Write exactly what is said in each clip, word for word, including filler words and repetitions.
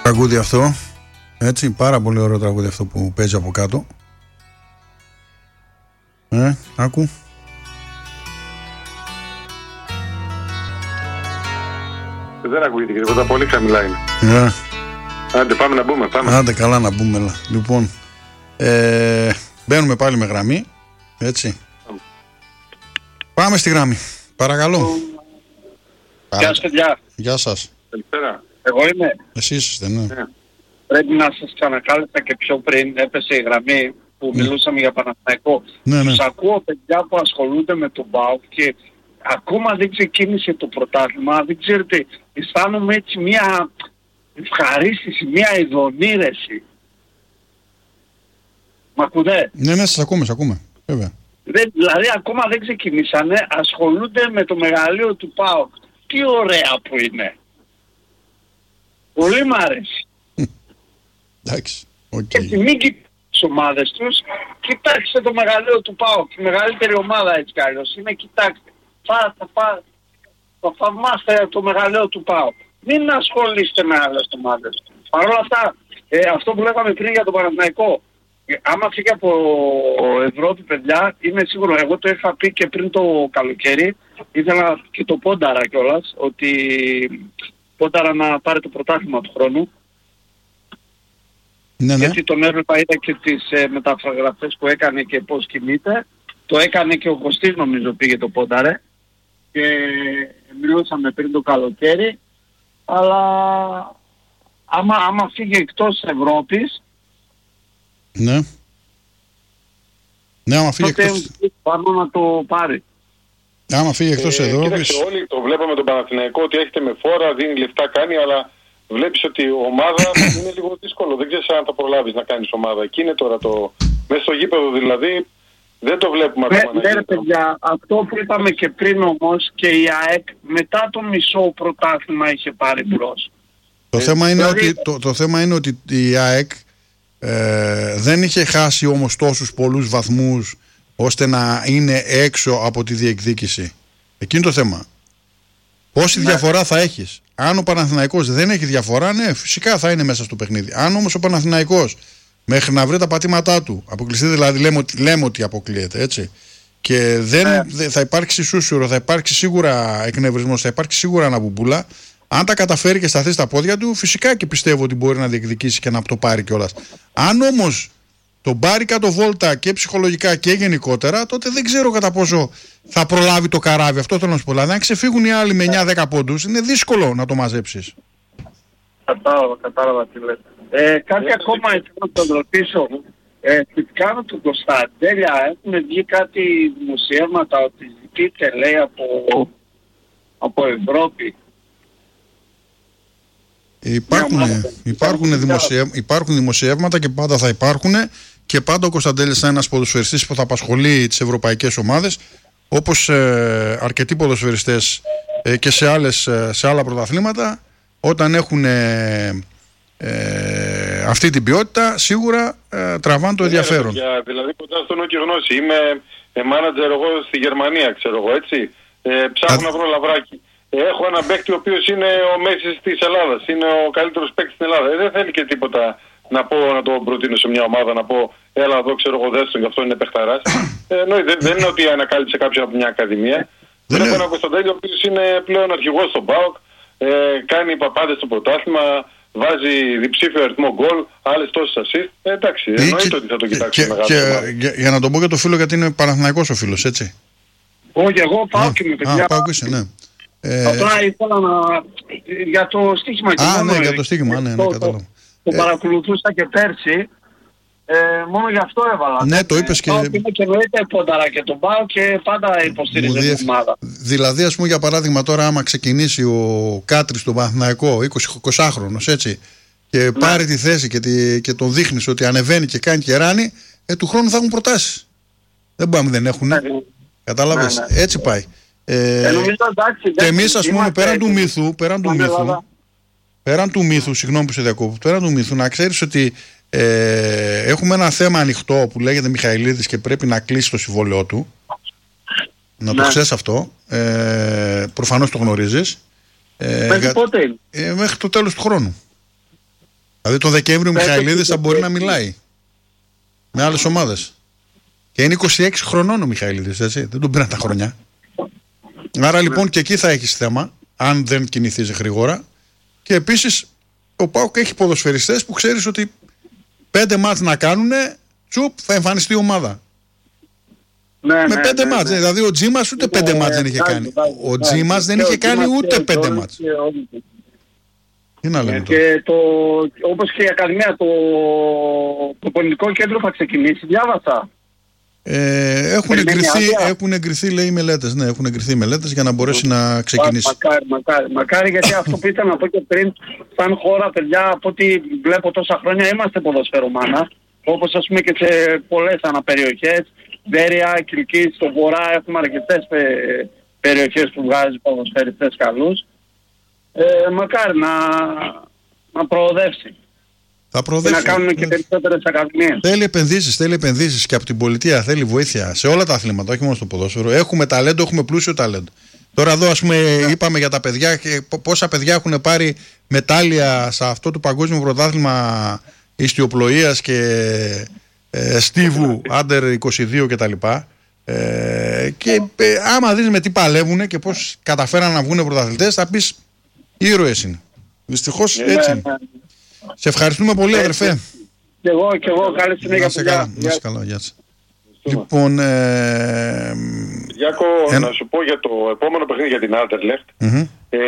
Τραγούδι αυτό. Έτσι, πάρα πολύ ωραίο τραγούδι αυτό που παίζει από κάτω. Ε, άκου. Δεν ακούγεται και τίποτα, πολύ χαμηλά είναι. Yeah. Άντε πάμε να μπούμε, πάμε. Άντε καλά να μπούμε. Λα. Λοιπόν, ε, μπαίνουμε πάλι με γραμμή. Έτσι. Mm. Πάμε στη γραμμή. Παρακαλώ. Mm. Γεια σας παιδιά. Γεια σας. Καλησπέρα. Εγώ είμαι. Εσείς είστε, ναι. Yeah. Πρέπει να σας ξανακάλεσα και πιο πριν, έπεσε η γραμμή που mm. μιλούσαμε για Παναθηναϊκό. Ναι, ναι. Τους ακούω παιδιά που ασχολούνται με τον ΠΑΟΚ και ακόμα δεν ξεκίνησε το πρωτάθλημα. Δεν ξέρετε, αισθάνομαι έτσι μια ευχαρίστηση, μια ειδονήρεση. Μ' ακούτε? Ναι, ναι, σας ακούμε, σας ακούμε. Βέβαια. Δεν, δηλαδή ακόμα δεν ξεκινήσανε, ασχολούνται με το μεγαλείο του ΠΑΟΚ. Τι ωραία που είναι. Πολύ μ' αρέσει. Εντάξει. Okay. Και μην κοιτάξτε τις ομάδες τους, κοιτάξτε το μεγαλείο του ΠΑΟΚ. Η μεγαλύτερη ομάδα έτσι κι αλλιώς είναι, κοιτάξτε. Θα, θα, θα, θα θαυμάστε το μεγαλείο του ΠΑΟΚ. Μην ασχολείστε με άλλες ομάδες. Παρ' όλα αυτά, ε, αυτό που λέγαμε πριν για τον Παναθηναϊκό, ε, άμα φύγει από Ευρώπη παιδιά, είμαι σίγουρο, εγώ το είχα πει και πριν το καλοκαίρι, ήθελα και το πόνταρα κιόλας, ότι πόνταρα να πάρει το πρωτάθλημα του χρόνου. Ναι, ναι. Γιατί τον έβλεπα, είδα και τις ε, μεταφραγραφές που έκανε και πώς κινείται. Το έκανε και ο Κωστής νομίζω πήγε το πόνταρε. Και μιλούσαμε πριν το καλοκαίρι. Αλλά άμα, άμα φύγει εκτός Ευρώπης... Ναι. Ναι, άμα φύγει εκτός... Πάνω να το πάρει. Άμα φύγει εκτός ε, Ευρώπης... Κοίταξε, όλοι το βλέπαμε τον Παναθηναϊκό ότι έχετε με φόρα, δίνει λεφτά, κάνει, αλλά... Βλέπεις ότι η ομάδα είναι λίγο δύσκολο. Δεν ξέρεις αν θα προλάβεις να κάνεις ομάδα. Εκεί είναι τώρα το... Μέσα στο γήπεδο δηλαδή δεν το βλέπουμε ακόμα. Ναι, ναι παιδιά, αυτό που είπαμε και πριν όμως και η ΑΕΚ μετά το μισό πρωτάθλημα είχε πάρει μπρος. Το, ε, θέμα είναι δηλαδή... ότι, το, το θέμα είναι ότι η ΑΕΚ ε, δεν είχε χάσει όμως τόσους πολλούς βαθμούς ώστε να είναι έξω από τη διεκδίκηση. Εκείνο το θέμα. Πόση ναι. διαφορά θα έχεις. Αν ο Παναθηναϊκός δεν έχει διαφορά, ναι, φυσικά θα είναι μέσα στο παιχνίδι. Αν όμως ο Παναθηναϊκός μέχρι να βρει τα πατήματά του, αποκλειστεί δηλαδή, λέμε ότι, λέμε ότι αποκλείεται, έτσι, και δεν ναι. θα υπάρξει σούσουρο, θα υπάρξει σίγουρα εκνευρισμός, θα υπάρξει σίγουρα αναμπουμπούλα. Αν τα καταφέρει και σταθεί στα πόδια του, φυσικά και πιστεύω ότι μπορεί να διεκδικήσει και να το πάρει κιόλας. Αν όμως τον πάρει κάτω βόλτα και ψυχολογικά και γενικότερα, τότε δεν ξέρω κατά πόσο θα προλάβει το καράβι. Αυτό θέλω να σου πω. Δηλαδή, αν ξεφύγουν οι άλλοι με εννιά δέκα πόντους, είναι δύσκολο να το μαζέψεις. Κατάλαβα, κατάλαβα τι λέτε. Ε, κάτι ακόμα ήθελα να τον ρωτήσω. Ε, Σχετικά με τον Κωνσταντέλια, έχουν βγει κάτι δημοσιεύματα ότι ζητείτε, λέει, από, από Ευρώπη. Υπάρχουν, υπάρχουν, δημοσιευ... υπάρχουν δημοσιεύματα και πάντα θα υπάρχουν, και πάντα ο Κωνσταντέλης είναι ένας ποδοσφαιριστής που θα απασχολεί τις ευρωπαϊκές ομάδες, όπως ε, αρκετοί ποδοσφαιριστές ε, και σε, άλλες, σε άλλα πρωταθλήματα, όταν έχουν ε, ε, αυτή την ποιότητα, σίγουρα ε, τραβάνε το ενδιαφέρον. Για, δηλαδή κοντά στον όκιο γνώση. Είμαι μάνατζερ εγώ στη Γερμανία, ξέρω εγώ, έτσι. Ε, ψάχνω Α... να βρω λαβράκι. Έχω έναν παίκτη ο οποίος είναι ο Μέσης της Ελλάδας, είναι ο καλύτερος παίκτης στην Ελλάδα. Ε, δεν θέλει και τίποτα να πω, να το προτείνω σε μια ομάδα, να πω έλα εδώ ξέρω εγώ δέστον και αυτό είναι παιχταράς. ε, εννοεί, δεν, δεν είναι ότι ανακάλυψε κάποιον από μια ακαδημία. Δεν έχω έναν Κωνσταντέλη ο οποίος είναι πλέον αρχηγός στον ΠΑΟΚ, ε, κάνει παπάδες στο πρωτάθλημα, βάζει διψήφιο αριθμό γκολ, άλλες τόσες assist. Ε, εντάξει, εννοείται ότι θα το κοιτάξει μεγάλο. Και, για, για να τον πω για το φίλο, γιατί είναι Παναθηναϊκός ο φίλος, έτσι. Όχι, εγώ πάω και με παιδιά. Α, πάω και είσαι, ναι. Απλά ήθελα να... για το στοίχημα και Α, μόνο... ναι, για το στοίχημα, ναι, ναι, το, κατάλαβα. Το, το ε... παρακολουθούσα και πέρσι, ε, μόνο γι' αυτό έβαλα. Ναι, το είπες και... Είναι και εννοείται πόνταρα και τον πάω και πάντα υποστηρίζει διεφ... την ομάδα. Δηλαδή, ας πούμε, για παράδειγμα, τώρα άμα ξεκινήσει ο Κάτρης στον Παναθηναϊκό, εικοσάχρονος, έτσι, και ναι. πάρει τη θέση και, τη, και τον δείχνεις ότι ανεβαίνει και κάνει και ράνει, ε, του χρόνου θα έχουν προτάσεις. Δεν πάμε, δεν έχουν. Ναι. Κατάλαβες, ναι, ναι. Έτσι πάει. Ε, ε, νομίζω, εντάξει, και εμείς, ας πούμε, πέραν του μύθου, πέραν του μύθου, πέραν του μύθου, συγγνώμη που σε διακόπτω, πέραν του μύθου, να ξέρεις ότι ε, έχουμε ένα θέμα ανοιχτό που λέγεται Μιχαηλίδης και πρέπει να κλείσει το συμβόλαιό του. Να ναι. το ξέρεις αυτό. Ε, προφανώς το γνωρίζεις. Ε, μέχρι για, πότε? Ε, μέχρι το τέλος του χρόνου. Δηλαδή τον Δεκέμβριο ο Μιχαηλίδης θα μπορεί να μιλάει με άλλες ομάδες. Και είναι είκοσι έξι χρονών ο Μιχαηλίδης, έτσι. Δεν τον πήραν τα χρόνια. Άρα λοιπόν και εκεί θα έχεις θέμα, αν δεν κινηθείς γρήγορα. Και επίσης ο ΠΑΟΚ έχει ποδοσφαιριστές που ξέρεις ότι πέντε μάτς να κάνουνε, τσουπ, θα εμφανιστεί η ομάδα. Ναι, με ναι, πέντε ναι, μάτς. ναι. Δηλαδή ο Τζίμας ούτε πέντε Ναι, μάτς δεν είχε ναι, κάνει. ναι, Ο ναι. Τζίμας δεν Και είχε ο κάνει Τζίμας ούτε και πέντε ο- μάτς. και ο- Τι να λέμε τώρα. Και το, όπως και η Ακαδημία, το, το πολιτικό κέντρο θα ξεκινήσει, διάβασα. Ε, έχουν, Περιμένει εγκριθεί, άδεια. έχουν εγκριθεί, λέει, οι μελέτες. Ναι, έχουν εγκριθεί οι μελέτες για να μπορέσει να ξεκινήσει. Μα- Μακάρι, μακάρι, μακάρι, γιατί αυτό που ήθελα να πω και πριν, σαν χώρα, παιδιά, από ό,τι βλέπω τόσα χρόνια, είμαστε ποδοσφαιρομάνα. Όπως ας πούμε και σε πολλές αναπεριοχές, Βέρεια, Κιλκή, στο βορρά έχουμε αρκετές πε- περιοχές που βγάζει ποδοσφαιριστές καλούς. Ε, μακάρι να, να προοδεύσει. Θα Και προοδεύσει. να κάνουμε και περισσότερες ακαδημίες. Θέλει επενδύσεις, θέλει επενδύσεις και από την πολιτεία, θέλει βοήθεια σε όλα τα αθλήματα, όχι μόνο στο ποδόσφαιρο. Έχουμε ταλέντο, έχουμε πλούσιο ταλέντο. Τώρα εδώ, ας πούμε, είπαμε για τα παιδιά και π- πόσα παιδιά έχουν πάρει μετάλλια σε αυτό το παγκόσμιο πρωτάθλημα ιστιοπλοείας και ε, στίβου, άντερ είκοσι δύο κτλ. Ε, και ε, άμα δεις με τι παλεύουν και πώς καταφέραν να βγουν πρωταθλητές, θα πεις ήρωες είναι. Δυστυχώς έτσι είναι. Ναι, ναι. Σε ευχαριστούμε πολύ, Έτσι. αδερφέ. Και εγώ, και εγώ, καλή Να συνέχεια. είσαι παιδιά. καλά, να είσαι καλά, γεια σας. Λοιπόν, ε, Γιάκο, Ένα- να σου πω για το επόμενο παιχνίδι για την Anderlecht. μμμ. Ε,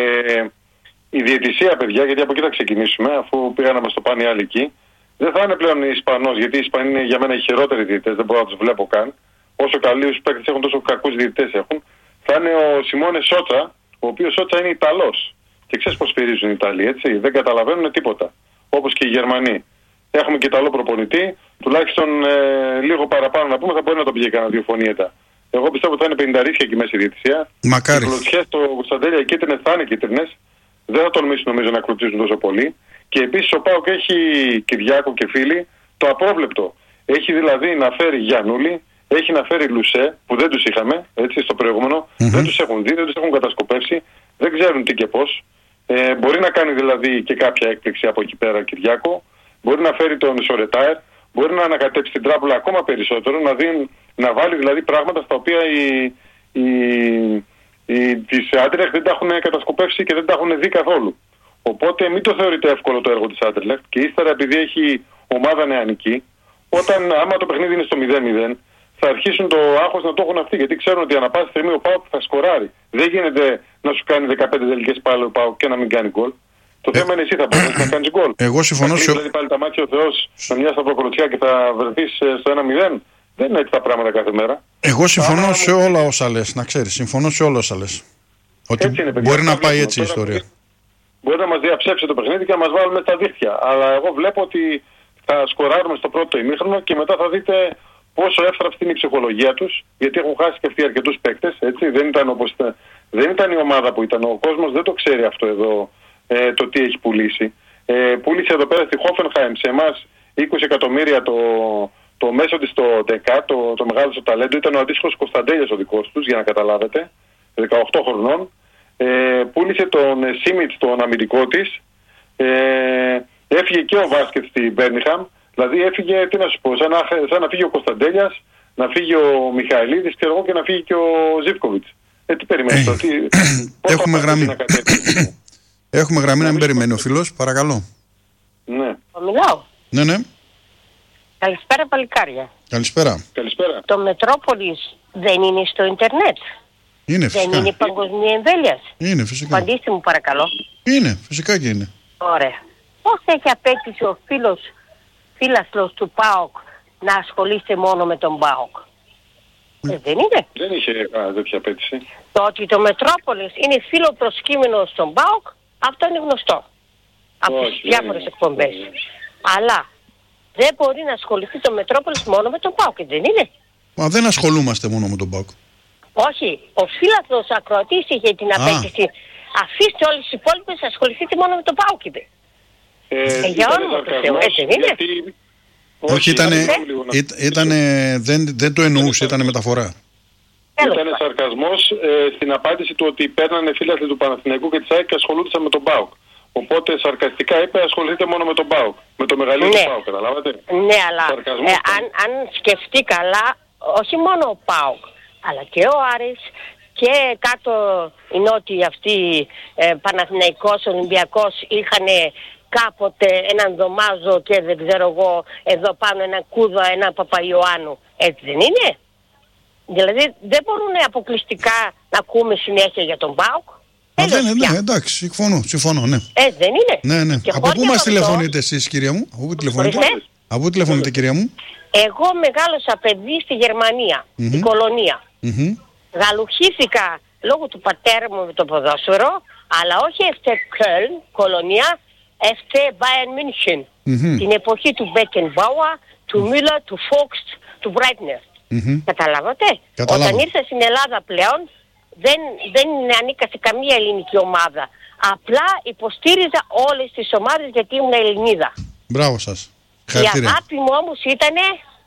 η διαιτησία, παιδιά, γιατί από εκεί θα ξεκινήσουμε, αφού πήγαν να μας το πάνε οι άλλοι εκεί, δεν θα είναι πλέον Ισπανός, γιατί οι Ισπανοί είναι για μένα οι χειρότεροι διαιτητές, δεν μπορώ να τους βλέπω καν. Όσο καλούς παίκτες έχουν, τόσο κακούς διαιτητές έχουν. Θα είναι ο Σιμώνε Σότσα, ο οποίος Σότσα είναι Ιταλός. Και ξέρεις πώς πηρίζουν οι Ιταλοί, έτσι. Δεν καταλαβαίνουν τίποτα. Όπως και οι Γερμανοί. Έχουμε και Ιταλό προπονητή, τουλάχιστον ε, λίγο παραπάνω να πούμε, θα μπορεί να το πήγε κανένα δύο φωνήετα. Εγώ πιστεύω ότι θα είναι πενήντα ρίσκια εκεί μέσα η διαιτησία. Μακάρι. Οι κλωτσιές στο Κωνσταντέλια οι κίτρινες θα είναι κίτρινες. Δεν θα τολμήσουν νομίζω να κλωτσίζουν τόσο πολύ. Και επίσης ο ΠΑΟΚ έχει, Κυριάκο και φίλοι, το απρόβλεπτο. Έχει δηλαδή να φέρει Γιαννούλη, έχει να φέρει Λουσέ, που δεν τους είχαμε, έτσι, στο προηγούμενο. Μμμ. Δεν τους έχουν δει, δεν τους έχουν κατασκοπεύσει, δεν ξέρουν τι και πώς. Ε, μπορεί να κάνει δηλαδή και κάποια έκπληξη από εκεί πέρα, Κυριάκο. Μπορεί να φέρει τον Σορετάερ, μπορεί να ανακατέψει την τράπουλα ακόμα περισσότερο, να, δει, να βάλει δηλαδή πράγματα στα οποία οι, οι, οι, τις Anderlecht δεν τα έχουν κατασκοπεύσει και δεν τα έχουν δει καθόλου. Οπότε μην το θεωρείτε εύκολο το έργο της Anderlecht και ύστερα επειδή έχει ομάδα νεανική, όταν άμα το παιχνίδι είναι στο μηδέν μηδέν, θα αρχίσουν το άγχος να το έχουν αυτοί, γιατί ξέρουν ότι ανά πάση στιγμή ο ΠΑΟΚ θα σκοράρει. Δεν γίνεται να σου κάνει δεκαπέντε τελικές πάλι ο ΠΑΟΚ και να μην κάνει γκολ. Το θέμα είναι εσύ θα μπορείς να κάνεις γκολ. Εγώ συμφωνώ Θα σε... κλείσει δηλαδή πάλι τα μάτια ο Θεός με μια σταυροκροτσιά και θα βρεθείς ε, στο ένα μηδέν. Δεν είναι έτσι τα πράγματα κάθε μέρα. Εγώ συμφωνώ Άμα- σε όλα όσα λες, να ξέρεις. Συμφωνώ σε όλα όσα λες. Ότι Έτσι είναι, παιδιά. μπορεί να Αυτά πάει βλέπουμε. έτσι η Τώρα ιστορία. μπορεί- Μπορεί να μας διαψεύσει το παιχνίδι και να μας βάλουμε στα δίχτυα. Αλλά εγώ βλέπω ότι θα σκοράρουμε στο πρώτο ημίχρονο και μετά θα δείτε πόσο εύθραυστη είναι η ψυχολογία τους. Γιατί έχουν χάσει και αυτοί αρκετούς παίκτες. Έτσι. Δεν ήταν όπως ήταν, δεν ήταν η ομάδα που ήταν. Ο κόσμος δεν το ξέρει αυτό εδώ, ε, το τι έχει πουλήσει. Ε, πούλησε εδώ πέρα στη Hoffenheim σε εμάς είκοσι εκατομμύρια το, το μέσο της το δέκα, το, το μεγάλο στο ταλέντο. Ήταν ο αντίστοιχος Κωνσταντέλιας ο δικός τους, για να καταλάβετε. δεκαοκτώ χρονών. Ε, πούλησε τον ε, Σίμιτς, τον αμυντικό της. Ε, έφυγε και ο Βάσκετ στην Μπέρνιχαμ. Δηλαδή έφυγε, τι να σου πω, σαν να, σαν να φύγει ο Κωνσταντέλιας, να φύγει ο Μιχαηλίδης ξέρω εγώ, και να φύγει και ο Ζίβκοβιτς. Ε, τι περιμένεις τώρα, τι, πώς Έχουμε θα γραμμή. να κατέβει. Έχουμε γραμμή να μην περιμένει ο φίλος, παρακαλώ. Ναι, Μιλάω. Ναι, ναι. Καλησπέρα παλικάρια. Καλησπέρα. καλησπέρα. Το Μετρόπολης δεν είναι στο ίντερνετ. Είναι Δεν είναι φυσικά. παγκοσμία εμβέλειας. Είναι φυσικά. Απαντήστε μου παρακαλώ. Είναι φυσικά και είναι. Ωραία. Πώς έχει απέτηση ο φίλος, φίλαθλος του ΠΑΟΚ να ασχολείστε μόνο με τον ΠΑΟΚ. Ε, δεν είναι. Δεν είχε α, τέτοια απέτηση. Το ότι το Μετρόπολης είναι φίλο προσκύμενο στον ΠΑΟΚ, αυτό είναι γνωστό. Από Όχι, τις δεν διάφορες είναι. εκπομπές. Όχι. Αλλά δεν μπορεί να ασχοληθεί το Μετρόπολης μόνο με τον ΠΑΟΚ, δεν είναι. Μα δεν ασχολούμαστε μόνο με τον ΠΑΟΚ. Όχι, ο φίλαθλος ακροατής είχε την απέτηση. Αφήστε όλες τις υπόλοιπες, ασχοληθείτε μόνο με τον ΠΑΟΚ, είπε. Ε, Ε, για ήταν όνομα του Θεού, σαρκασμός, έτσι δεν είναι? γιατί- Όχι, ήτανε, ήταν λίγο να- ή- ήτανε, δεν, δεν το εννοούσε, ήταν μεταφορά. Τέλος Ήταν πάντων. σαρκασμός ε, στην απάντηση του ότι παίρνανε φίλαθλοι του Παναθηναϊκού και της ΑΕΚ και ασχολούνταν με τον ΠΑΟΚ. Οπότε σαρκαστικά είπε ασχοληθείτε μόνο με τον ΠΑΟΚ. με το μεγαλείο Ναι. του ΠΑΟΚ, καταλάβατε. Ναι, αλλά Σαρκασμός ε, ήταν. αν, αν σκεφτεί καλά, όχι μόνο ο ΠΑΟΚ, αλλά και ο Άρης και κάτω οι νότιοι αυτοί, ε, Παναθηναϊκός, Ολυμπιακός, είχαν κάποτε έναν Δωμάζο και δεν ξέρω εγώ, εδώ πάνω έναν Κούδα, έναν Παπαϊωάννου. Έτσι δεν είναι? Δηλαδή δεν μπορούν αποκλειστικά να ακούμε συνέχεια για τον ΠΑΟΚ. Α, δεν είναι, ναι, εντάξει, συμφωνώ, συμφωνώ, ναι. Ε, δεν είναι. Ναι, ναι. Και Από πού χώρια μας αυτό- τηλεφωνείτε εσείς, κυρία μου? Από πού τηλεφωνείτε? Ορίστε. Από πού τηλεφωνείτε, κυρία μου? Εγώ μεγάλωσα παιδί στη Γερμανία, Μμμ. στην κολονία. Μμμ. Γαλουχήθηκα λόγω του πατέρα μου με το ποδόσφαιρο, αλλά όχι εφ τι Köln, κολονία, εφ τι Bayern München. Μμμ. Την εποχή του Beckenbauer, του Müller, του Fox, του Breitner. Μμμ. Καταλάβατε? Καταλάβω. Όταν ήρθα στην Ελλάδα πλέον, δεν, δεν ανήκα σε καμία ελληνική ομάδα. Απλά υποστήριζα όλες τις ομάδες γιατί ήμουν Ελληνίδα. Μπράβο σας. Η Χαρακτήρια. αγάπη μου όμως ήτανε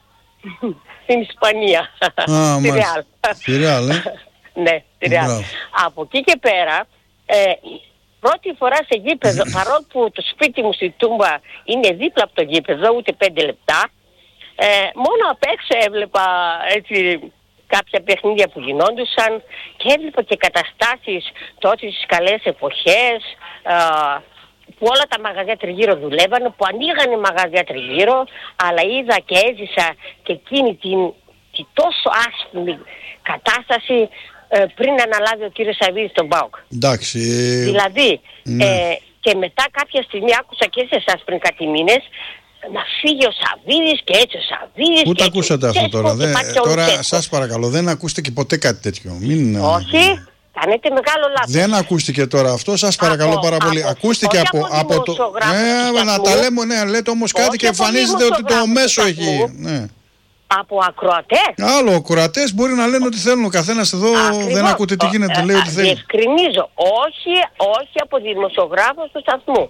στην Ισπανία. Α, Στη μάλιστα. Ρεάλ. Στη Ρεάλ, ε. Ναι, στη Ρεάλ. Μπράβο. Από εκεί και πέρα, ε, πρώτη φορά σε γήπεδο, παρόλο που το σπίτι μου στη Τούμπα είναι δίπλα από το γήπεδο, ούτε πέντε λεπτά, ε, μόνο απ' έξω έβλεπα έτσι κάποια παιχνίδια που γινόντουσαν και έβλεπα και καταστάσεις τότε στις καλές εποχές, ε, που όλα τα μαγαζιά τριγύρω δουλεύανε, που ανοίγανε μαγαζιά τριγύρω, αλλά είδα και έζησα και εκείνη την, την τόσο άσχημη κατάσταση ε, πριν αναλάβει ο κύριος Σαββίδης τον ΠΑΟΚ. Εντάξει. ε, Δηλαδή, ναι. ε, και μετά κάποια στιγμή άκουσα και σε εσάς πριν κάτι μήνες να φύγει ο Σαββίδης και έτσι ο Σαββίδης. Πού και το έτσι ο ακούσατε αυτό Τσέσκο τώρα? και Δεν, πάει και ο τώρα Λουτσέσκο. σας παρακαλώ, δεν ακούστε και ποτέ κάτι τέτοιο. Μην, Όχι, κάνετε μεγάλο λάθος. Δεν ακούστηκε τώρα αυτό, σας παρακαλώ Από- πάρα πολύ. από- ακούστηκε όχι από, από από το. δημοσιογράφους του Ε, να σταθμού. τα λέμε, ναι, λέτε όμως κάτι Όχι και από εμφανίζεται ότι το δημοσιογράφους μέσο του έχει. σταθμού. Ναι. Από ακροατές. Άλλο, ο κουρατές μπορεί να λένε ότι θέλουν. Ο καθένας εδώ Ακριβώς. δεν ακούτε τι γίνεται, Ε, λέει ε, ότι θέλει. Διευκρινίζω, όχι, όχι από δημοσιογράφους του σταθμού.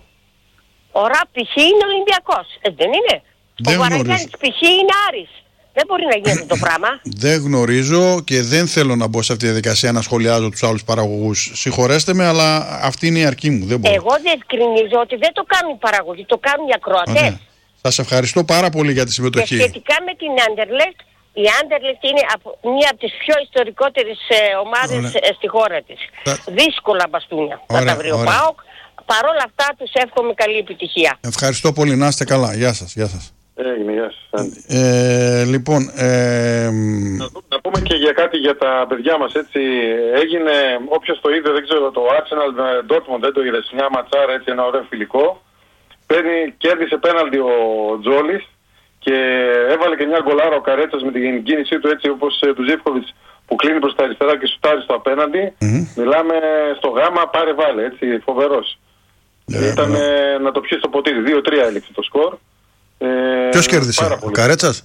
Ο Ραπ π.χ. είναι Ολυμπιακός, ε, δεν είναι? Δεν ο Βαραγιάννης γνωρίζω. π.χ. είναι Άρης. Δεν μπορεί να γίνει αυτό το πράγμα. Δεν γνωρίζω και δεν θέλω να μπω σε αυτή τη διαδικασία να σχολιάζω τους άλλους παραγωγούς. Συγχωρέστε με, αλλά αυτή είναι η αρκή μου. Δεν μπορώ. Εγώ διευκρινίζω ότι δεν το κάνουν οι παραγωγοί, το κάνουν οι ακροατές. Ωραία. Σας ευχαριστώ πάρα πολύ για τη Και συμμετοχή. σχετικά με την Άντερλεχτ, η Άντερλεχτ είναι από, μία από τις πιο ιστορικότερες ε, ομάδες Ωραία. ε, στη χώρα της. Θα- Δύσκολα μπαστούνια θα Ωραία, τα βρει ο ωραία. ΠΑΟΚ. Παρ' όλα αυτά τους εύχομαι καλή επιτυχία. Ευχαριστώ πολύ. Να είστε καλά. Γεια σας. Γεια σας. Έγινε, γεια σας. Άντε. Ε, λοιπόν, ε, μ, Να, δούμε- να πούμε και για κάτι για τα παιδιά μας, έτσι. Έγινε, όποιος το είδε, δεν ξέρω, το Arsenal με Dortmund, δεν το είδε, σε μια ματσάρα, έτσι, ένα ωραίο φιλικό. Παίρνει, κέρδισε πέναλτι ο Τζόλης και έβαλε και μια γκολάρα ο Καρέτσας με την κίνησή του, έτσι, όπως ε, του Ζίβκοβιτς που κλείνει προς τα αριστερά και σουτάρει στο απέναντι. Μμμ. Μιλάμε στο γάμα, πάρε βάλε, έτσι, φοβερός. Ε, Ήταν μπράβο. ε, να το πιει στο ποτήρι, δύο τρία έληξε το σκορ. Ε, ποιος κέρδισε, πάρα ο πολύ. Καρέτσας?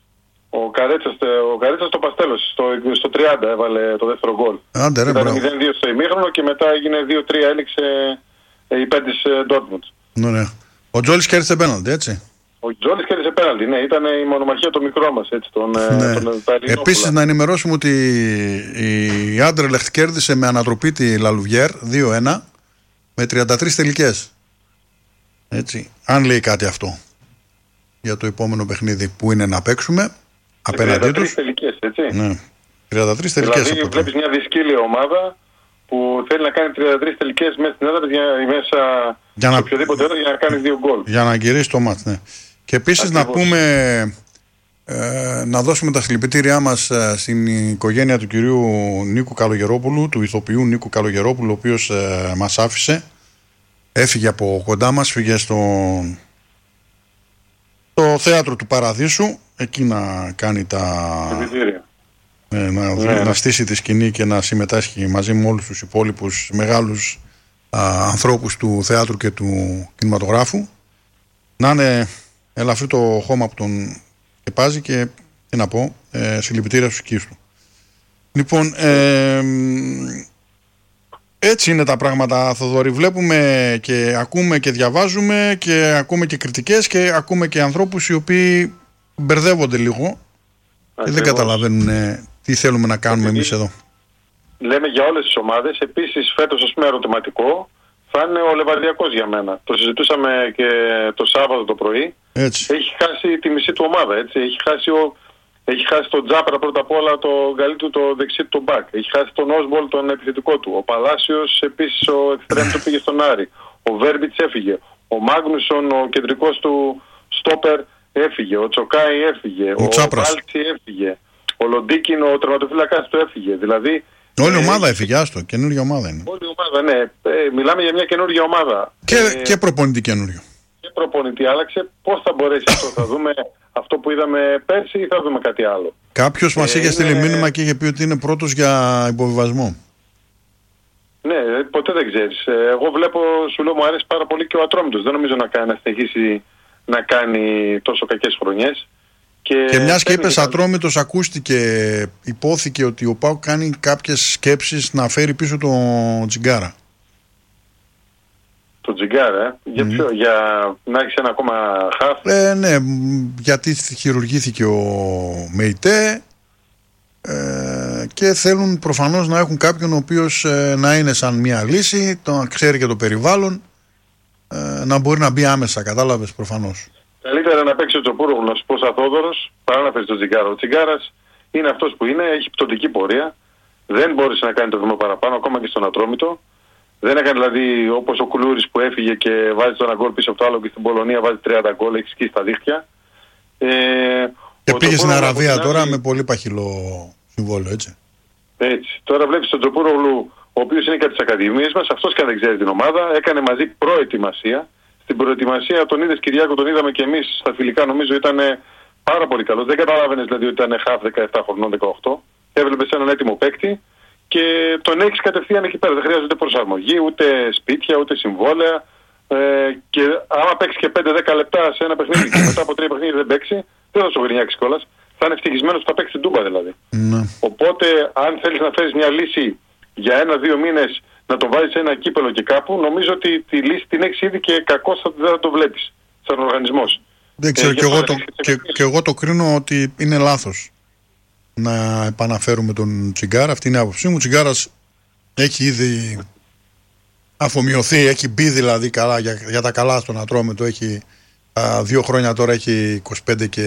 Ο Καρέτσας, ο Καρέτσας το Παστέλος, στο, στο τριάντα έβαλε το δεύτερο γκολ. Άντε ρε, Ήταν μπράβο. μηδέν δύο στο ημίχρονο και μετά έγινε δύο τρία, έληξε ε, υπέρ της ε, Dortmund. Ναι. Ο Τζόλης κέρδισε πέναλτι, έτσι. Ο Τζόλης κέρδισε πέναλτι, ναι, ήταν η μονομαχία το μικρό μας, έτσι, τον, ε, Ναι. τον, τα Ελληνόπουλα. Επίσης να ενημερώσουμε ότι η Άντερλεχτ κέρδισε με ανατροπή τη Λαλουβιέρ δύο ένα με τριάντα τρεις τελικές. Έτσι. Αν λέει κάτι αυτό για το επόμενο παιχνίδι που είναι να παίξουμε απέναντί τριάντα τρεις τους. τελικές, έτσι. Ναι. τριάντα τρεις τελικές. Δηλαδή από βλέπεις μια δυσκύλια ομάδα που θέλει να κάνει τριάντα τρεις τελικές μέσα στην έδρα για, μέσα Για σε να- οποιοδήποτε έδρα για να κάνει δύο γκολ. Για να γυρίσει το μάτς, ναι. Και επίσης να Ακριβώς. πούμε, ε, να δώσουμε τα συλληπιτήριά μας ε, στην οικογένεια του κυρίου Νίκου Καλογερόπουλου, του ηθοποιού Νίκου Καλογερόπουλου, ο οποίος ε, μας άφησε. Έφυγε από κοντά μας, φύγε στο, στο θέατρο του Παραδείσου, εκεί να κάνει τα... Συλληπιτήρια. Ε, να, Ναι. να στήσει τη σκηνή και να συμμετάσχει μαζί με όλους τους υπόλοιπους μεγάλους α, ανθρώπους του θεάτρου και του κινηματογράφου. Να είναι ελαφρύ το χώμα που τον σκεπάζει και τι να πω, ε, συλληπιτήρια στους οικείς του. Λοιπόν, ε, έτσι είναι τα πράγματα, Θοδωρή. Βλέπουμε και ακούμε και διαβάζουμε και ακούμε και κριτικές και ακούμε και ανθρώπους οι οποίοι μπερδεύονται λίγο και δεν Ακριβώς. καταλαβαίνουν ε, τι θέλουμε να κάνουμε Επειδή εμείς εδώ. Λέμε για όλες τις ομάδες. Επίσης φέτος, ας πούμε, ερωτηματικό, θα είναι ο Λεβαδιακός για μένα. Το συζητούσαμε και το Σάββατο το πρωί. Έτσι. Έχει χάσει τη μισή του ομάδα. Έτσι. Έχει χάσει ο... Έχει χάσει τον Τζάπρα πρώτα απ' όλα, το καλή του το δεξί του μπακ. Έχει χάσει τον Όσμπολ τον επιθετικό του. Ο Παλάσιος επίσης ο εξτρέμ του πήγε στον Άρη. Ο Βέρμπιτς έφυγε. Ο Μάγνουσον ο κεντρικός του στόπερ έφυγε. Ο Τσοκάι έφυγε. Ο, ο Βάλτσι έφυγε. Ο Λοντίκιν ο τερματοφύλακας του έφυγε. Δηλαδή. Όλη η ε, ομάδα έφυγε, άστο. Καινούργια ομάδα είναι. Όλη η ομάδα, ναι. Ε, μιλάμε για μια καινούργια ομάδα. Και, ε, και προπονητή καινούριο. Και προπονητή άλλαξε. Πώς θα μπορέσει αυτό, θα δούμε αυτό που είδαμε πέρσι ή θα δούμε κάτι άλλο? Κάποιος μας Ε, είχε στείλει είναι- μήνυμα και είχε πει ότι είναι πρώτος για υποβιβασμό. Ναι, ποτέ δεν ξέρεις. Ε, Εγώ βλέπω, σου λέω, μου αρέσει πάρα πολύ και ο Ατρόμητος. Δεν νομίζω να, κάνει, να συνεχίσει να κάνει τόσο κακές χρονιές. Και, Και μιας και παίρνει είπες τα- Ατρόμητος, ακούστηκε, υπόθηκε ότι ο ΠΑΟΚ κάνει κάποιες σκέψεις να φέρει πίσω τον Τσιγκάρα. Το Τζιγκάρα, ε. Για ποιο, για να έχεις ένα ακόμα χαφ. Ε, ναι, μ, γιατί χειρουργήθηκε ο ΜΕΙΤΕ ε, και θέλουν προφανώς να έχουν κάποιον ο οποίος ε, να είναι σαν μια λύση, το να ξέρει και το περιβάλλον, ε, να μπορεί να μπει άμεσα, κατάλαβες προφανώς. Καλύτερα να παίξει ο Τσοπούρογλου, να σου πω σαν Θόδωρος, παρά να φέρει τον Τζιγκάρα. Ο Τσιγκάρας είναι αυτός που είναι, έχει πτωτική πορεία. Δεν μπόρεσε να κάνει το βήμα παραπάνω, ακόμα και στον Ατρόμητο. Δεν έκανε δηλαδή όπως ο Κουλούρης που έφυγε και βάζει το ένα γκολ πίσω από το άλλο και στην Πολωνία βάζει τριάντα γκολ, έχει σκίσει τα δίχτυα. Ε, Και ο πήγε στην Τσοπούρογλου Αραβία από την τώρα άλλη- με πολύ παχυλό συμβόλαιο, έτσι. Έτσι. Τώρα βλέπεις τον Τσοπούρογλου, ο οποίος είναι κάτι της Ακαδημίας μας, αυτός και αν δεν ξέρει την ομάδα, έκανε μαζί προετοιμασία. Στην προετοιμασία τον είδες Κυριάκο, τον είδαμε και εμείς στα φιλικά, νομίζω ήταν πάρα πολύ καλός. Δεν καταλάβαινες δηλαδή ότι ήταν χαφ δεκαεπτά χρονών, δεκαοκτώ. Έβλεπες έναν έτοιμο παίκτη και τον έχεις κατευθείαν εκεί πέρα. Δεν χρειάζεται προσαρμογή, ούτε σπίτια, ούτε συμβόλαια. Ε, και άμα παίξει και πέντε δέκα λεπτά σε ένα παιχνίδι και μετά από τρία παιχνίδια δεν παίξει, δεν θα σου γρινιάξει κιόλας. Θα είναι ευτυχισμένος που θα παίξει την Τούμπα δηλαδή. Ναι. Οπότε, αν θέλεις να φέρεις μια λύση για ένα-δύο μήνες να το βάζεις σε ένα κύπελο και κάπου, νομίζω ότι τη λύση την έχεις ήδη και κακώς θα, δεν θα το βλέπεις σαν οργανισμός. Δεν ξέρω, Ε, και, γι' εγώ αυτό το, δεν και, έχεις και εγώ το κρίνω ότι είναι λάθος να επαναφέρουμε τον Τσιγκάρα. Αυτή είναι η άποψή μου. Ο Τσιγκάρας έχει ήδη αφομοιωθεί, έχει μπει δηλαδή καλά, για, για τα καλά στον Ατρόμητο. Έχει α, δύο χρόνια τώρα, έχει είκοσι πέντε και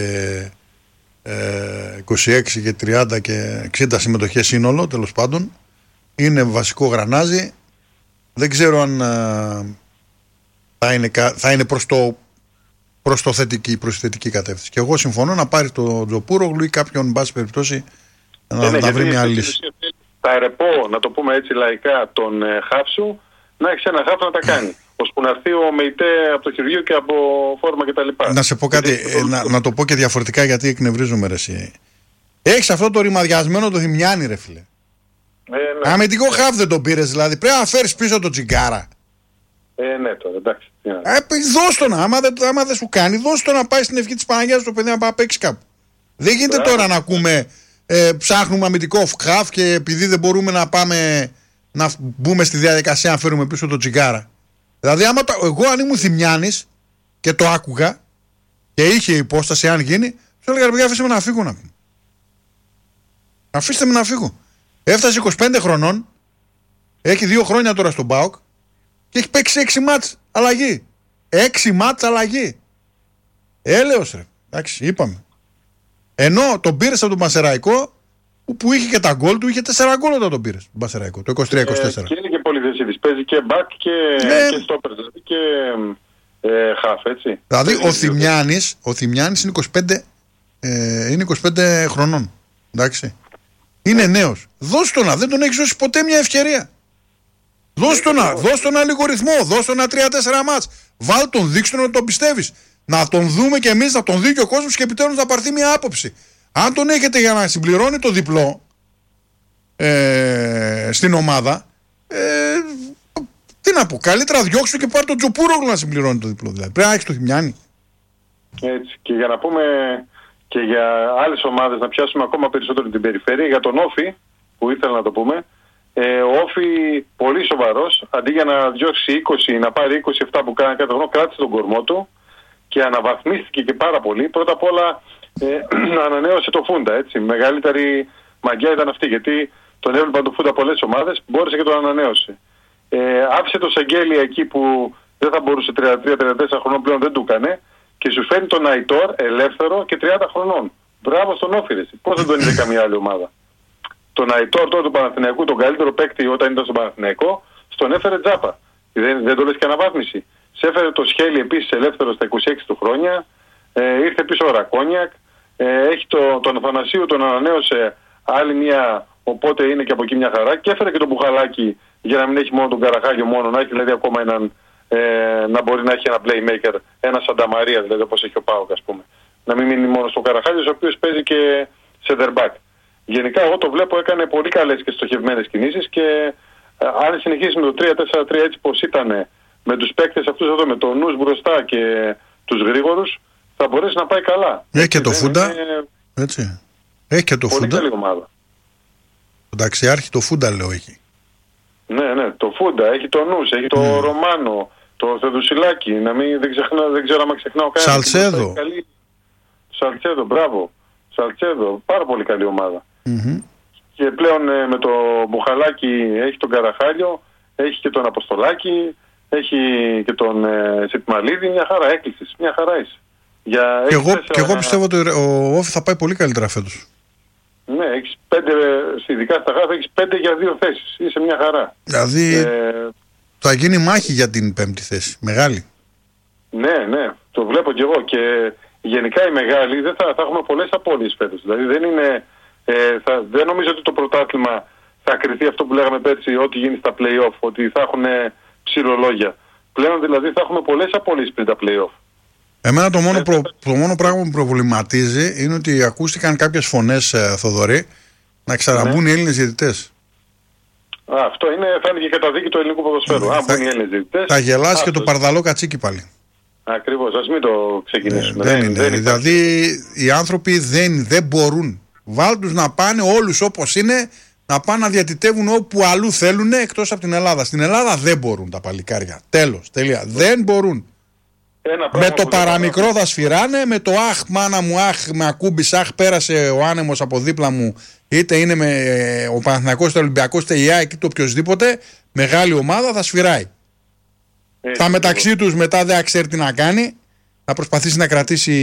ε, είκοσι έξι και τριάντα και εξήντα συμμετοχές σύνολο, τέλος πάντων. Είναι βασικό γρανάζι. Δεν ξέρω αν α, θα είναι, κα- θα είναι προς το προς το θετική, προς τη θετική κατεύθυνση. Και εγώ συμφωνώ να πάρει τον Τζοπούρογλου ή κάποιον, εν πάση περιπτώσει, να, Ναι, ναι, να γιατί βρει μια στην λύση. ουσία θέλει τα ερεπό, να το πούμε έτσι λαϊκά, τον ε, χαφ σου, να έχεις ένα χαφ να τα κάνει. Ώσπου να έρθει ο ΜΕΙΤΕ από το χειριό και από φόρμα κτλ. Να σε πω κάτι, Γιατί- ε, να, να το πω και διαφορετικά γιατί εκνευρίζομαι ρε εσύ. Έχεις αυτό το ρημαδιασμένο το Δημιάνι ρε φίλε. Ε, ναι. Αμυντικό χαφ δεν τον πήρες δηλαδή. Πρέπει να φέρεις πίσω τον Τσιγκάρα. Ε, ναι, τώρα, εντάξει. τι να- Ε, δώσ' τον, άμα δεν, άμα δεν σου κάνει, δώσ' τον να πάει στην ευχή της Παναγιάς το παιδί να πάει να παίξει κάπου. Δεν γίνεται Μπράβο. τώρα να ακούμε, ε, ψάχνουμε αμυντικό χαφ και επειδή δεν μπορούμε να πάμε να μπούμε στη διαδικασία να φέρουμε πίσω τον Τσιγκάρα. Δηλαδή, άμα το, εγώ αν ήμουν Θημιάνης και το άκουγα και είχε υπόσταση, αν γίνει, του έλεγα: ρε παιδιά, αφήστε με να φύγω να πούμε. Αφήστε με να φύγω. Έφτασε είκοσι πέντε χρονών, έχει δύο χρόνια τώρα στον ΠΑΟΚ και έχει παίξει έξι μάτς αλλαγή. έξι μάτς αλλαγή. Έλεος ρε. Εντάξει, είπαμε. Ενώ τον πήρες από τον Πασεραϊκό που, που είχε και τα γκολ του, είχε τέσσερα γκολ όταν τον πήρες. Τον Πασεραϊκό, το είκοσι τρία είκοσι τέσσερα. Ε, και είναι και πολυδεσίδης. Παίζει και back και, Ναι. και stopper, δηλαδή και ε, half, έτσι. Δηλαδή Παίζει ο δύο. Θημιάνης, ο Θημιάνης είναι είκοσι πέντε, ε, είναι είκοσι πέντε χρονών. Εντάξει. Είναι νέος. Δώσ' τον να, δεν τον έχει δώσει ποτέ μια ευκαιρία. Δώσ' τον να, δώσ' τον ένα λίγο ρυθμό, δώσ' τον ένα τρία τέσσερα μάτς. Βάλ τον, δείξ' τον να τον πιστεύεις. Να τον δούμε κι εμείς, να τον δει και ο κόσμος και επιτέλους να πάρθει μια άποψη. Αν τον έχετε για να συμπληρώνει το διπλό ε, στην ομάδα, ε, τι να πω, καλύτερα διώξου και πάρει τον Τζοπούρογλου να συμπληρώνει το διπλό. Δηλαδή. Πρέπει να έχει το Θημιάνι. Έτσι. Και για να πούμε και για άλλες ομάδες, να πιάσουμε ακόμα περισσότερο την περιφέρεια, για τον Όφη, που ήθελα να το πούμε, ε, ο Όφη πολύ σοβαρός, αντί για να διώξει είκοσι, να πάρει είκοσι επτά που κάνει κάθε χρόνο, κράτησε τον κορμό του και αναβαθμίστηκε και πάρα πολύ. Πρώτα απ' όλα ε, ανανέωσε το Φούντα, έτσι. Μεγαλύτερη μαγιά ήταν αυτή, γιατί τον έβλεπαν το Φούντα πολλές ομάδες, μπόρεσε και τον ανανέωσε. Ε, άφησε το Σεγγέλια εκεί που δεν θα μπορούσε, τριάντα τρία τριάντα τέσσερα χρονών πλέον δεν του έκανε, και σου φέρνει τον Αϊτόρ ελεύθερο και τριάντα χρονών. Μπράβο στον Όφη. Πώς δεν τον είδε καμία άλλη ομάδα. Τον Αϊτόρ τώρα του Παναθηναϊκού, τον καλύτερο παίκτη όταν ήταν στον Παναθηναϊκό, στον έφερε τζάπα. Δεν, δεν το λες και αναβάθμιση. Σε έφερε το Σχέλι επίσης ελεύθερο στα είκοσι έξι του χρόνια. Ε, ήρθε πίσω ο Ρακόνιακ. Ε, έχει το, τον Αθανασίου, τον ανανέωσε άλλη μια, οπότε είναι και από εκεί μια χαρά. Και έφερε και τον Μπουχαλάκη για να μην έχει μόνο τον Καραχάγιο μόνο, να έχει δηλαδή ακόμα έναν, ε, να μπορεί να έχει ένα playmaker, ένα Σανταμαρία δηλαδή όπως έχει ο Πάοκ, ας πούμε. Να μην μείνει μόνο στον Καραχάγιο, ο οποίος παίζει και center back. Γενικά εγώ το βλέπω, έκανε πολύ καλές και στοχευμένες κινήσεις και ε, αν συνεχίσει με το τρία τέσσερα τρία έτσι πως ήταν, με τους παίκτες αυτούς εδώ, με τον νους μπροστά και τους γρήγορους, θα μπορέσει να πάει καλά. Έχει και το Φούντα. Είναι... Έτσι. Έχει και το πολύ Φούντα. καλή ομάδα. Το ταξιάρχη το Φούντα λέω έχει. Ναι, ναι, το Φούντα, έχει το νους, έχει το mm. Ρωμάνο, το Θεοδουσιλάκη, να μην, δεν, ξεχνά, δεν ξέρω αν ξεχνάω κανένα. Σαλτσέδο. Σαλτσέδο, μπράβο. Σαλτσέδο, πάρα πολύ καλή ομάδα. Mm-hmm. Και πλέον ε, με το Μπουχαλάκι έχει τον Καραχάλιο, έχει και τον Αποστολάκη, έχει και τον ε, Σιτμαλίδη, μια χαρά έκλεισες, μια χαρά είσαι. Για και, εγώ, τέσσερα... και εγώ πιστεύω ότι ο Όφη θα πάει πολύ καλύτερα φέτος. Ναι, έχεις πέντε, ειδικά στα χάφη έχεις πέντε για δύο θέσεις, είσαι μια χαρά. Δηλαδή ε... θα γίνει μάχη για την πέμπτη θέση, μεγάλη. Ναι, ναι, το βλέπω κι εγώ και γενικά οι μεγάλοι δεν θα, θα έχουμε πολλές απώλειες φέτος. Δηλαδή δεν είναι, ε, θα, δεν νομίζω ότι το πρωτάθλημα θα κριθεί αυτό που λέγαμε πέρσι, ό,τι γίνει στα play-off, ότι θα έχουν ψιλολόγια. Πλέον δηλαδή θα έχουμε πολλές απώλειες πριν τα play-off. Εμένα το μόνο, προ, το μόνο πράγμα που με προβληματίζει είναι ότι ακούστηκαν κάποιες φωνές, ε, Θοδωρή, να ξαναμπούν ναι. οι Έλληνες διαιτητές. Α, αυτό είναι, θα είναι και καταδίκη του ελληνικού ποδοσφαίρου. Ναι, Αν μπουν οι Έλληνες διαιτητές. Θα γελάσει α, και το παρδαλό κατσίκι πάλι. Ακριβώς, ας μην το ξεκινήσουμε. Ναι, δεν, δεν είναι. Δεν δηλαδή οι άνθρωποι δεν, δεν μπορούν. Βάλ' τους να πάνε όλους όπως είναι, να πάνε να διατητεύουν όπου αλλού θέλουν εκτός από την Ελλάδα. Στην Ελλάδα δεν μπορούν τα παλικάρια. Τέλος, τελεία. Δεν μπορούν. Με το παραμικρό θα σφυράνε, με το αχ μάνα μου, αχ με ακούμπησε, αχ πέρασε ο άνεμος από δίπλα μου, είτε είναι με ο Παναθηναϊκός, είτε ο Ολυμπιακός, είτε η ΑΕΚ, είτε οποιοσδήποτε, μεγάλη ομάδα θα σφυράει. Ε, θα μεταξύ ε, τους μετά δεν ξέρει τι να κάνει, θα προσπαθήσει να κρατήσει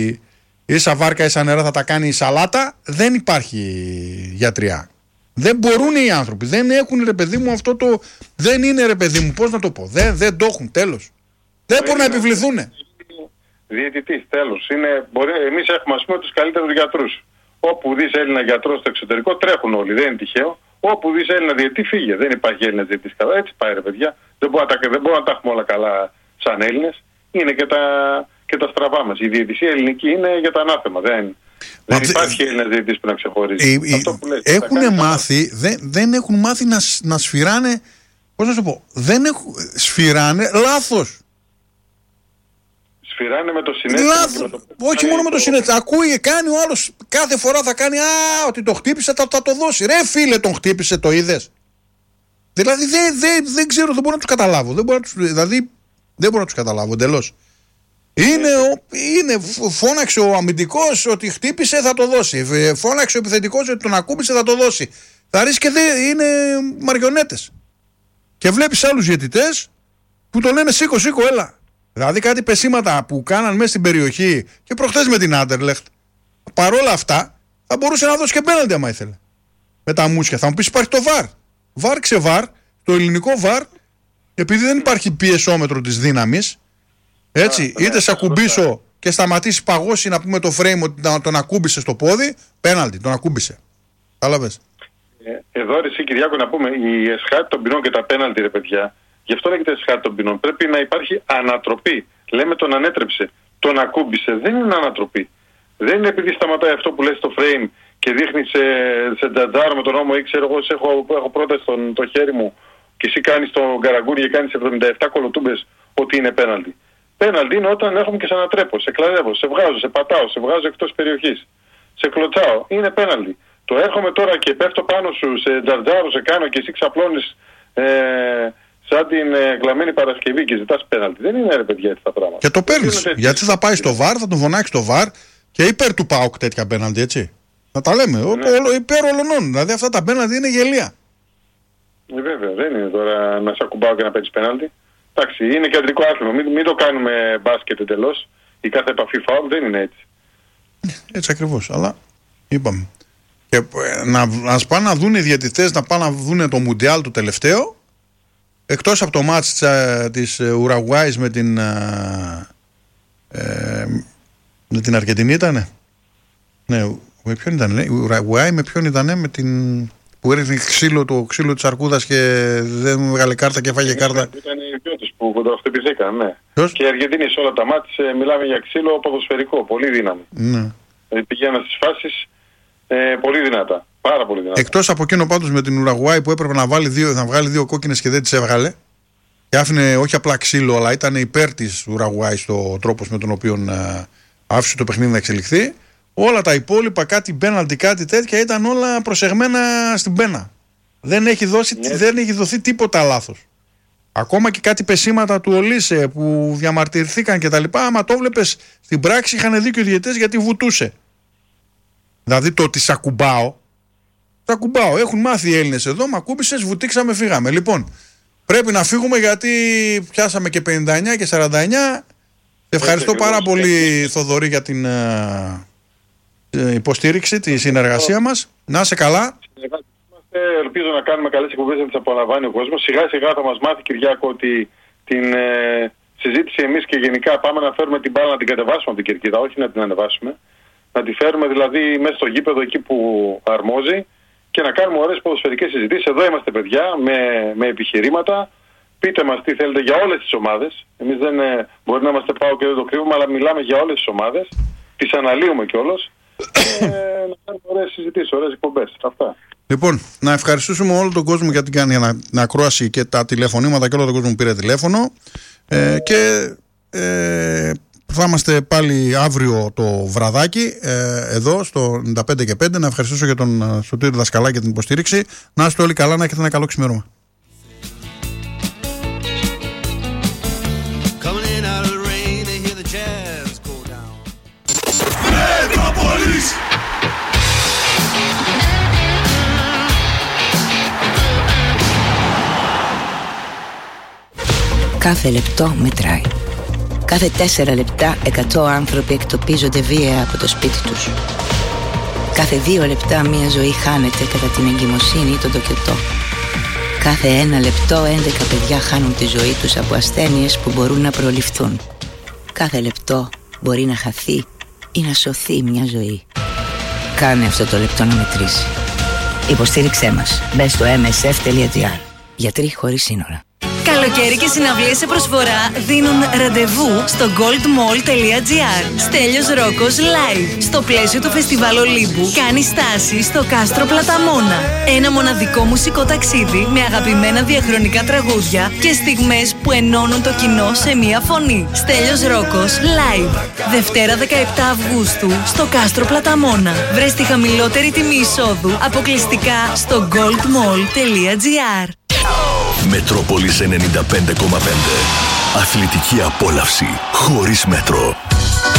ίσα βάρκα, ίσα νερά, θα τα κάνει η σαλάτα, δεν υπάρχει γιατριά. Δεν μπορούν οι άνθρωποι, δεν έχουν ρε παιδί μου αυτό το, δεν είναι ρε παιδί μου, πώς να το πω, δεν, δεν το έχουν, τέλος. Δεν μπορούν να επιβληθούν. Διαιτητής, τέλος. Εμείς έχουμε ας πούμε τους καλύτερους γιατρούς. Όπου δεις Έλληνα γιατρό στο εξωτερικό τρέχουν όλοι, δεν είναι τυχαίο. Όπου δεις Έλληνα διαιτητή φύγε. Δεν υπάρχει Έλληνα διαιτητής καλά. Έτσι πάει ρε παιδιά. Δεν μπορούμε να, να τα έχουμε όλα καλά σαν Έλληνες. Είναι και τα, και τα στραβά μας. Η διαιτησία ελληνική είναι για τα ανάθεμα. Δεν, δεν υπάρχει Έλληνας διαιτητής που να ξεχωρίζει. Ε, Αυτό που λες, έχουν μάθει, δεν, δεν έχουν μάθει να, να σφυράνε, πώς να σου πω, δεν έχουν, σφυράνε λάθος. Σφυράνε με το συνέστημα. Το... Όχι μόνο με το συνέστημα. Ακούει, κάνει ο άλλος κάθε φορά θα κάνει. Α, ότι το χτύπησε, θα, θα το δώσει. Ρε φίλε, τον χτύπησε, το είδες. Δηλαδή δεν, δεν, δεν ξέρω, δεν μπορώ να τους καταλάβω. Δεν μπορώ να τους, δηλαδή δεν μπορώ να τους καταλάβω εντελώς. Είναι, είναι, φώναξε ο αμυντικός ότι χτύπησε, θα το δώσει. Φώναξε ο επιθετικός ότι τον ακούμπησε, θα το δώσει. Θα ρίξει και δεν είναι μαριονέτες. Και βλέπεις άλλους διαιτητές που το λένε σήκω, σήκω, έλα. Δηλαδή κάτι πεσήματα που κάναν μέσα στην περιοχή και προχθές με την Άντερλεχτ, παρόλα αυτά θα μπορούσε να δώσει και πέναλτι άμα ήθελε. Με τα μουσια. Θα μου πεις υπάρχει το βαρ. Βαρ ξεβαρ, το ελληνικό βαρ, επειδή δεν υπάρχει πιεσόμετρο της δύναμης, έτσι, ah, είτε ναι, σε ακουμπήσω και σταματήσει παγώσει να πούμε το frame ότι τον ακούμπησε στο πόδι, πέναλτι, τον ακούμπησε. Κατάλαβες. Ε, εδώ ρε εσύ Κυριάκο να πούμε, η εσχάτη των ποινών και τα πέναλτι ρε παιδιά, γι' αυτό λέγεται εσχάτη των ποινών. Πρέπει να υπάρχει ανατροπή. Λέμε τον ανέτρεψε, τον ακούμπησε. Δεν είναι ανατροπή. Δεν είναι επειδή σταματάει αυτό που λες στο frame και δείχνει σε, σε τζατζάρο με τον νόμο ή ξέρω εγώ, έχω, έχω πρόταση στο το χέρι μου και εσύ κάνεις τον καραγκούρι και κάνεις εβδομήντα επτά κολοτούμπες ότι είναι πέναλτι. Πέναλτι είναι όταν έχουμε και σε ανατρέπω, σε κλαδεύω, σε βγάζω, σε πατάω, σε βγάζω εκτός περιοχής. Σε κλωτσάω. Είναι πέναλτι. Το έρχομαι τώρα και πέφτω πάνω σου, σε τζατζάρο, σε κάνω και εσύ ξαπλώνεις ε, σαν την ε, κλαμμένη Παρασκευή και ζητάς πέναλτι. Δεν είναι ρε παιδιά έτσι τα πράγματα. Και το παίρνεις. Γιατί θα πάει στο βαρ, θα τον φωνάξει το βαρ και υπέρ του ΠΑΟΚ τέτοια πέναλτι, έτσι. Να τα λέμε. Ναι. Υπέρ ολονών. Δηλαδή αυτά τα πέναλτι είναι γελία. Ε, βέβαια, δεν είναι τώρα να σε ακουμπάω και να παίξεις πέναλτι. Εντάξει, είναι κεντρικό άθλημα. Μην, μην το κάνουμε μπάσκετ εντελώς. Η κάθε επαφή φάουλ δεν είναι έτσι. Έτσι ακριβώς, αλλά είπαμε. Και να, να πάνε να δουν οι διαιτητές, να πάνε να δουν το Μουντιάλ το τελευταίο, εκτός από το μάτς της, της Ουρουγουάης με την ε, με την Αργεντινή ήτανε. Ναι, με ποιον ήτανε, η Ουρουγουάη με ποιον ήτανε, με την... που έριχνε ξύλο, το ξύλο της αρκούδας και δεν βγάλε κάρτα και φάγε κάρτα. Ήταν οι δυο τους που κοντοχτυπηθήκαν, ναι. Ποιος? Και η Αργεντινή σε όλα τα μάτς μιλάμε για ξύλο ποδοσφαιρικό, πολύ δύναμη. Ναι. Πηγαίναν στις φάσεις ε, πολύ δυνατά, πάρα πολύ δυνατά. Εκτός από εκείνο πάντως με την Ουρουγουάη που έπρεπε να, βάλει δύο, να βγάλει δύο κόκκινες και δεν τις έβγαλε και άφηνε όχι απλά ξύλο, αλλά ήταν υπέρ της Ουρουγουάη στο τρόπος με τον οποίο ε, άφησε το παιχνίδι να εξελιχθεί. Όλα τα υπόλοιπα, κάτι πέναλτι, κάτι τέτοια, ήταν όλα προσεγμένα στην πένα. Δεν έχει, δώσει, ναι. δεν έχει δοθεί τίποτα λάθος. Ακόμα και κάτι πεσήματα του Ολίσε που διαμαρτυρηθήκαν κτλ. Άμα το βλέπεις στην πράξη, είχαν δίκιο οι διαιτητές γιατί βουτούσε. Δηλαδή το ότι σ' ακουμπάω, σ' ακουμπάω. Έχουν μάθει οι Έλληνες εδώ, μ' ακούμπησες, βουτήξαμε, φύγαμε. Λοιπόν, πρέπει να φύγουμε γιατί πιάσαμε και πενήντα εννιά και σαράντα εννιά. Ευχαριστώ πάρα πολύ, Θοδωρή, για την υποστήριξη, τη συνεργασία μας. Να είσαι καλά. Ελπίζω να κάνουμε καλές εκπομπές να τις απολαμβάνει ο κόσμος. Σιγά σιγά θα μας μάθει, Κυριάκο, ότι την ε, συζήτηση εμείς και γενικά πάμε να φέρουμε την μπάλα να την κατεβάσουμε από την κερκίδα, όχι να την ανεβάσουμε. Να τη φέρουμε δηλαδή μέσα στο γήπεδο εκεί που αρμόζει και να κάνουμε ωραίες ποδοσφαιρικές συζητήσεις. Εδώ είμαστε, παιδιά, με, με επιχειρήματα. Πείτε μας τι θέλετε για όλες τις ομάδες. Εμείς δεν ε, μπορεί να είμαστε πάω και δεν το κρύβουμε, αλλά μιλάμε για όλες τις ομάδες. Τις αναλύουμε κιόλας. Ε, να κάνουμε ωραίες συζητήσεις, ωραίες εκπομπές. Αυτά. Λοιπόν, να ευχαριστήσουμε όλο τον κόσμο για την, για την ακρόαση και τα τηλεφωνήματα και όλο τον κόσμο που πήρε τηλέφωνο. Ε, και ε, θα είμαστε πάλι αύριο το βραδάκι ε, εδώ στο ενενήντα πέντε και πέντε. Να ευχαριστήσω για τον Σωτήρη Δασκαλάκη για την υποστήριξη. Να είστε όλοι καλά, να έχετε ένα καλό ξημέρωμα. Κάθε λεπτό μετράει. Κάθε τέσσερα λεπτά εκατό άνθρωποι εκτοπίζονται βία από το σπίτι τους. Κάθε δύο λεπτά μία ζωή χάνεται κατά την εγκυμοσύνη ή τον τοκετό. Κάθε ένα λεπτό έντεκα παιδιά χάνουν τη ζωή τους από ασθένειες που μπορούν να προληφθούν. Κάθε λεπτό μπορεί να χαθεί ή να σωθεί μια ζωή. Κάνε αυτό το λεπτό να μετρήσει. Υποστήριξέ μας. Μπες στο εμ ες εφ τελεία τζι άρ. Γιατροί χωρίς σύνορα. Καλοκαίρι και συναυλίες σε προσφορά δίνουν ραντεβού στο gold mall τελεία τζι άρ. Στέλιος Ρόκος live. Στο πλαίσιο του Φεστιβάλ Ολύμπου κάνει στάση στο κάστρο Πλαταμόνα. Ένα μοναδικό μουσικό ταξίδι με αγαπημένα διαχρονικά τραγούδια και στιγμές που ενώνουν το κοινό σε μία φωνή. Στέλιος Ρόκος live. Δευτέρα δεκαεπτά Αυγούστου στο κάστρο Πλαταμόνα. Βρες τη χαμηλότερη τιμή εισόδου αποκλειστικά στο gold mall τελεία τζι άρ. Μετρόπολης ενενήντα πέντε κόμμα πέντε. Αθλητική απόλαυση χωρίς μέτρο.